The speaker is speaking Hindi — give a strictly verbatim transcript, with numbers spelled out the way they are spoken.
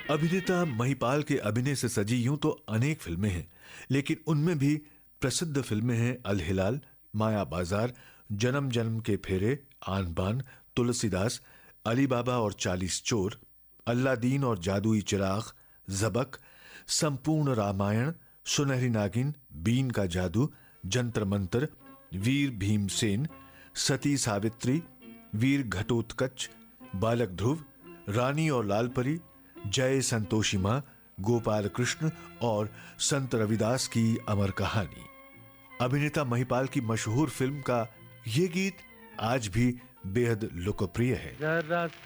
अभिनेता महिपाल के अभिनय से सजी यूं तो अनेक फिल्में हैं, लेकिन उनमें भी प्रसिद्ध फिल्में हैं अल हिलाल, माया बाजार, जन्म जन्म के फेरे, आन बान, तुलसीदास, अली बाबा और चालीस चोर, अल्लादीन और जादुई चिराग, जबक, संपूर्ण रामायण, सुनहरी नागिन, बीन का जादू, जंतर मंतर, वीर भीमसेन, सती सावित्री, वीर घटोत्कच, बालक ध्रुव, रानी और लालपरी, जय संतोषी मां, गोपाल कृष्ण और संत रविदास की अमर कहानी। अभिनेता महिपाल की मशहूर फिल्म का ये गीत आज भी बेहद लोकप्रिय है।